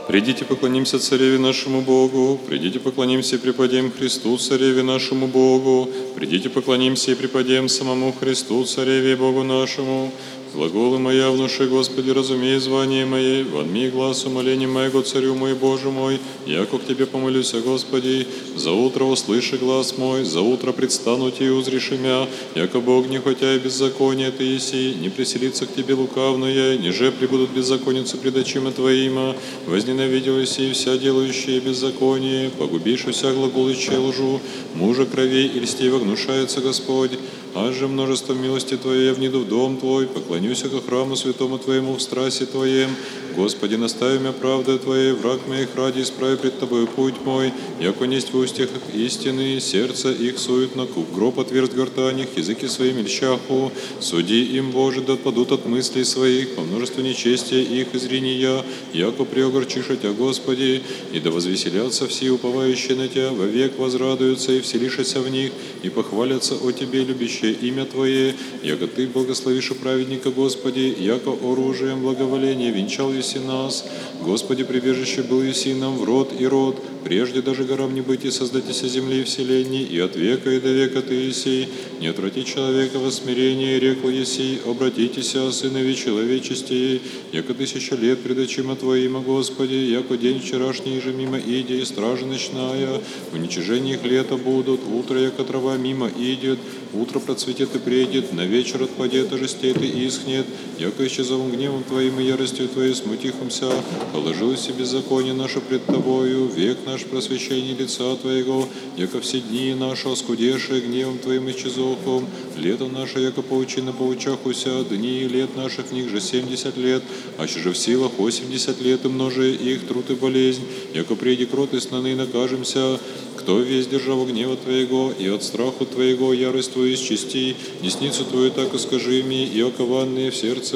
Придите, поклонимся Цареве нашему Богу, придите, поклонимся и преподем Христу, Цареве нашему Богу, придите, поклонимся и преподем самому Христу, Цареве и Богу нашему. Глаголы моя внуши, Господи, разумей звание мое, вонми глаз умоления моего, Царю мой, Боже мой, яко к Тебе помолюсь, Господи, за утро услыши глаз мой, за утро предстану Тебе и узришь имя, яко Бог не хотя и беззаконие Ты еси, не приселится к Тебе лукавное, ниже прибудут беззаконницы пред очима Твоима, возненавидел еси вся делающие беззаконие, погубишь вся глаголущая лжу, мужа кровей и льстиво гнушается Господь. Аж же множество милости Твоей я вниду в дом Твой, поклонюсь ко храму святому Твоему в страсти Твоем. Господи, настави меня правдой Твоей, враг моих ради, исправи пред Тобою путь мой, яко несть в устьях истины, сердце их суетно, гроб отверст гортань их, языки своими льщаху. Суди им, Боже, да отпадут от мыслей своих, по множеству нечестия их изрини я, яко преогорчишь Тя, Господи, и да возвеселятся все уповающие на Тя, вовек возрадуются и вселишься в них, и похвалятся о Тебе, любящие имя Твое, яко Ты благословишь праведника, Господи, яко оружием благоволения венчал еси нас. Господи, прибежище был еси нам в род и род, прежде даже горам не быть и создатися земли и вселенной, и от века и до века Ты еси. Не отврати человека во смирение, рекло еси, обратитеся, сынови человечести, яко 1000 лет пред очима Твоима, Господи, яко день вчерашний же мимо иди, и стража ночная, в уничижении их лета будут, утро, яко трава мимо идет, утро процветет и предет, на вечер отпадет, ожестеет и исхнет, яко исчезовым гневом Твоим и яростью Твоей смутихомся, положилось и беззаконие наше пред Тобою, век наш просвещение лица Твоего, яко все дни наши оскудешие гневом Твоим исчезохом, лето наше, яко паучина паучахуся, дни и лет наших в них же 70 лет, аще же в силах 80 лет, и множе их труд и болезнь, яко приди крот и снаны накажемся. Кто весь держава гнева Твоего, и от страху Твоего ярость Твою исчисти, десницу Твою так и скажи мне, и окованные в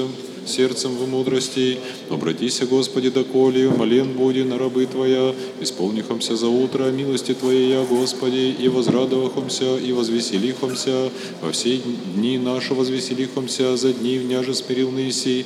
сердцем в мудрости. Обратися, Господи, доколе, молен буди на рабы Твоя, исполнихомся за утро милости Твоей, я, Господи, и возрадовахомся, и возвеселихомся, во все дни наши возвеселихомся, за дни вняже смирил Неси,